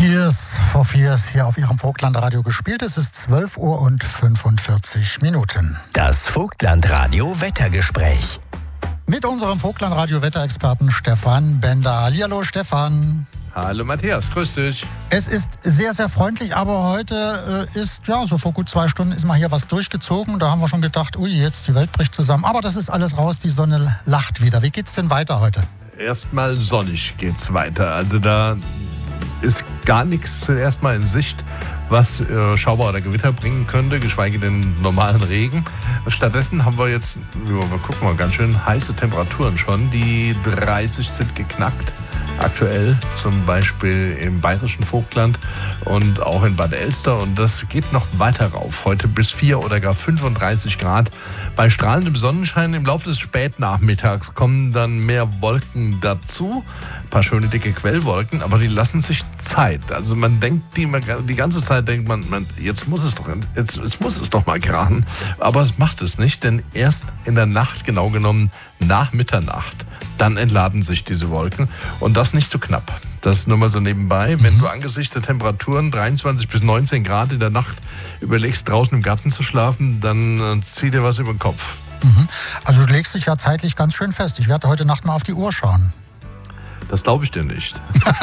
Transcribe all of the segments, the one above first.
Fears for Fears hier auf Ihrem Vogtlandradio gespielt. Es ist 12:45 Uhr. Das Vogtlandradio Wettergespräch. Mit unserem Vogtlandradio Wetterexperten Stefan Bender. Hallihallo Stefan. Hallo Matthias, grüß dich. Es ist sehr, sehr freundlich, aber heute so vor gut 2 Stunden ist mal hier was durchgezogen. Da haben wir schon gedacht, ui, jetzt die Welt bricht zusammen. Aber das ist alles raus, die Sonne lacht wieder. Wie geht's denn weiter heute? Erstmal sonnig geht's weiter. Also da ist gar nichts erstmal in Sicht, was Schauer oder Gewitter bringen könnte, geschweige denn normalen Regen. Stattdessen haben wir jetzt, gucken mal, ganz schön heiße Temperaturen schon. Die 30 sind geknackt. Aktuell zum Beispiel im bayerischen Vogtland und auch in Bad Elster. Und das geht noch weiter rauf. Heute bis 4 oder gar 35 Grad. Bei strahlendem Sonnenschein im Laufe des Spätnachmittags kommen dann mehr Wolken dazu. Ein paar schöne dicke Quellwolken, aber die lassen sich Zeit. Also man denkt, die ganze Zeit denkt man, jetzt muss es doch mal krachen. Aber es macht es nicht, denn erst in der Nacht, genau genommen nach Mitternacht, dann entladen sich diese Wolken und das nicht so knapp. Das nur mal so nebenbei. Wenn du angesichts der Temperaturen 23 bis 19 Grad in der Nacht überlegst, draußen im Garten zu schlafen, dann zieh dir was über den Kopf. Also du legst dich ja zeitlich ganz schön fest. Ich werde heute Nacht mal auf die Uhr schauen. Das glaube ich dir nicht.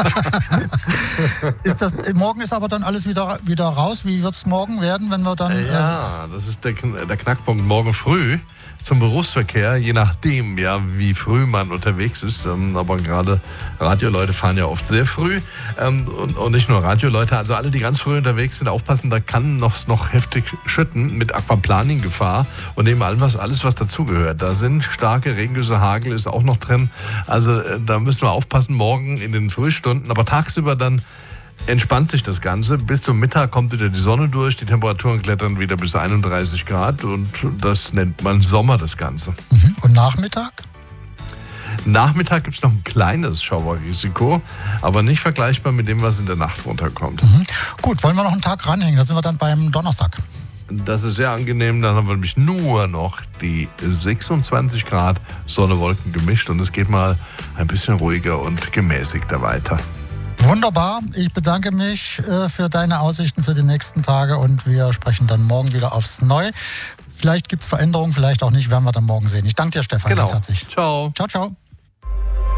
Morgen ist aber dann alles wieder raus. Wie wird es morgen werden, wenn wir dann... Ja, das ist der Knackpunkt morgen früh zum Berufsverkehr, je nachdem, ja, wie früh man unterwegs ist. Aber gerade Radioleute fahren ja oft sehr früh. Und nicht nur Radioleute, also alle, die ganz früh unterwegs sind, aufpassen, da kann noch heftig schütten mit Aquaplaning-Gefahr und eben alles, was dazugehört. Da sind starke Regengüsse, Hagel ist auch noch drin. Also da müssen wir aufpassen, morgen in den Frühstunden. Aber tagsüber dann entspannt sich das Ganze. Bis zum Mittag kommt wieder die Sonne durch, die Temperaturen klettern wieder bis 31 Grad und das nennt man Sommer, das Ganze. Und Nachmittag? Nachmittag gibt es noch ein kleines Schauerrisiko, aber nicht vergleichbar mit dem, was in der Nacht runterkommt. Gut, wollen wir noch einen Tag ranhängen? Da sind wir dann beim Donnerstag. Das ist sehr angenehm, dann haben wir nämlich nur noch die 26 Grad Sonne, Wolken gemischt und es geht mal ein bisschen ruhiger und gemäßigter weiter. Wunderbar, ich bedanke mich für deine Aussichten für die nächsten Tage und wir sprechen dann morgen wieder aufs Neue. Vielleicht gibt es Veränderungen, vielleicht auch nicht, werden wir dann morgen sehen. Ich danke dir, Stefan, ganz herzlich. Ciao. Ciao, ciao.